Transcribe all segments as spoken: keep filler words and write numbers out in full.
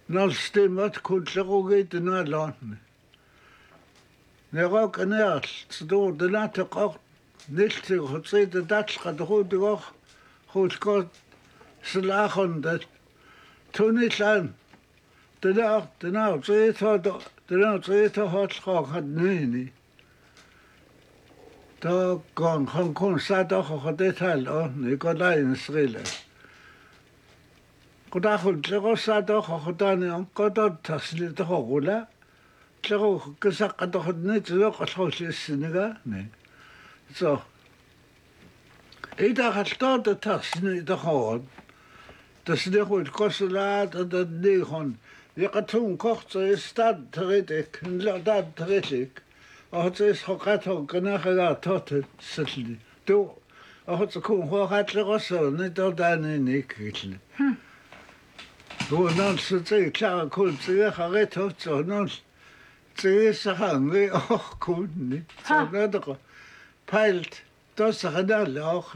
Når stemmet kullerugi dina lån. Nerok nær stor den at qort nilti hutsid datska drodgor hulkot slachon dat tunitlan den er den er tøyta den er tøyta hotskak hat nøyni. Da gong han kun sat og det tal og ni går lein srille. Goddag til sat og dan on godot tasli to rula. Klaro kasaq to hodne to qolxol siniga ne. So. Ida haltad tasni to hod. Tasni khod kosalat og det hon. Yaqatun kocht stad tredek, lad tredek. Og het is gegaan ook genaga tot het sitli. Do og het så kom ho hatle rosso, net do dan ik kitli. Do nan så te klar kul te haret hot så nan te så hange och kunni. Så nader peilt do så hadal och.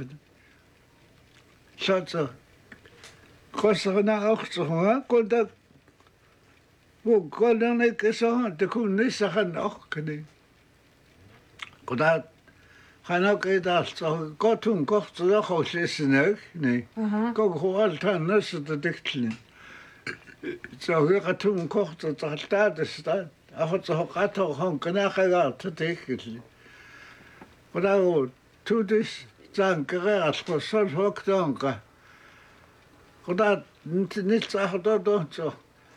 Så så kosrna och så ha kul da. Wo kul dan ik så det kunni så han och kni. Goddag. Han ook het altså godt hun godt så der hoslesen ook, nee. Gå gå alt han så det digtlen. Så hører hun godt så der stad stad. Og har så ret og han kan ikke til digtlen. Goddag to this tanker på så højt tanker. Goddag niet så har der då så.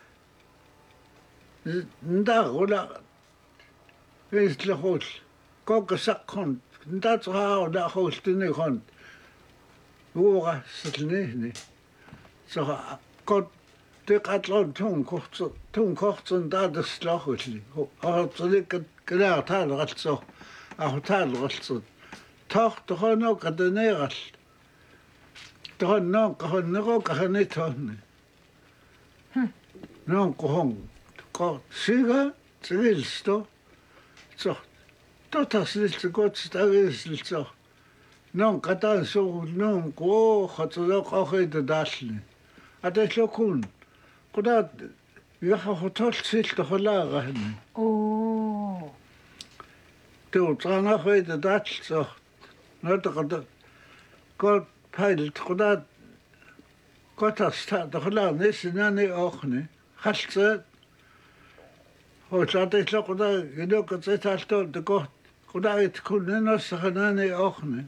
Der ruller. Hvis det hol. Gå så kon dat har der holstene kon. Ora slene. Så godt det ret langt tung kort tung kort sådan der det slagligt. Og så det klar tal ret så. Og tal ret så. Tagt har nok at det ned. Der har nok har nok har net han. Hm. Nok hon. Godt sikker til stå. Så dat is niet goed, dat is niet zo. Non, katan zo, non, go, gaat er ook al geen de dasle. Dat is ook goed. Godat, je gaat het tot zit te gelaren. Oh. Toen, dan nog geen de dasle zo. Nou, dat dat. God peilt, godat. God has staat te gelaren, is er nou niet ook niet. Gast ze. Hoe dat is ook dat, je doet het zit al tot de god. Goddag het kunnen nog zeggen nee ook niet.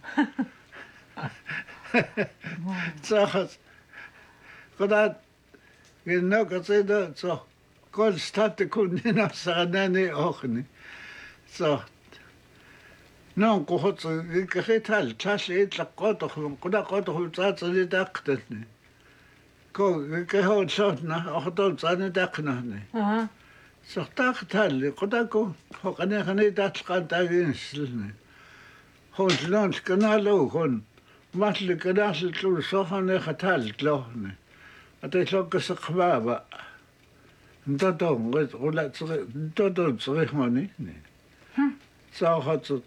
Zeg het. Goddag je nog het zit dat zo. God staat te kunnen nog zeggen nee ook niet. Zo. Nou, god ik het al tas het la god goddag god hoe dat ze dit dacht niet. Ko ik hoor zo na ook dat ze niet dacht niet. Aha. Så tak tal, kodako, hokane hane dat kan tagin slne. Hon lons kanalo hon. Masle kanasl tlu so hane khatal klohne. Ate sok se khwaba. Ntoto ngot rola tsre, ntoto tsre honi ne. Hm. So hat so.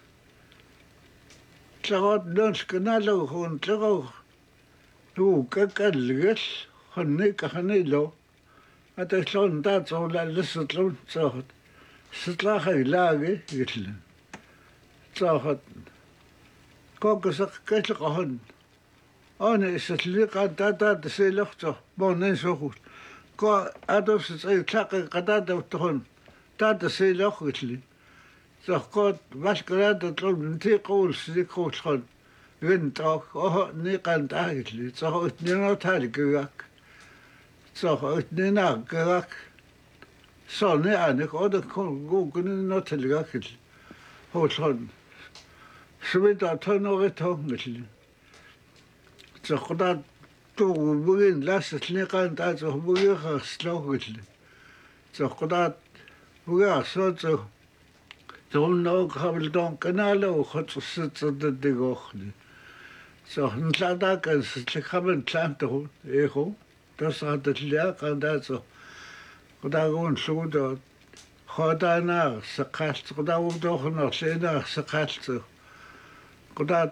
Tsagot lons kanalo hon tsago. Du kakalges, hone kahane lo. Het is zo'n dat zo is het loon zo. Het lag lage gitlen. Zo het. Koken ze ketje gehad. Oh nee, is het lekker dat dat de lucht zo. Maar nee zo goed. Ko adof ze zei klakke kadat dat toch. Dat de lucht gitlen. Zo goed was gerade dat loon te kool ze kool gewoon. Wind toch. Oh nee kan daar gitlen. Zo het niet nog taal gewak. Så het nena gerak. Så ne anek og det kon gå kunne nå til gakkel. Hoton. Så vidt at han og et hongel. Så koda to bugin las slikan ta så bugin har slogel. Så koda buga så så så nok har vel don kanal og hat så så det det går. Så han klada kan slik haben plant ho. Ego. Das hat het lekker dat zo. Goddag gewoon zo dat. Goddag naar ze kast. Goddag ook toch nog zeker ze kast. Goddag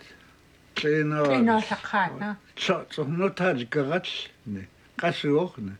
kleiner. Kleiner zakhat, ne? Zo zo not had gerat. Nee. Kas ook nee.